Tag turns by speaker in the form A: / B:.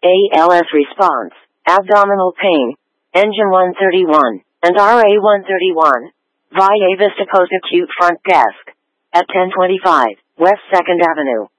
A: ALS response, abdominal pain, engine 131, and RA 131. Via Vista Coast Acute Front Desk. At 1025 West 2nd Avenue.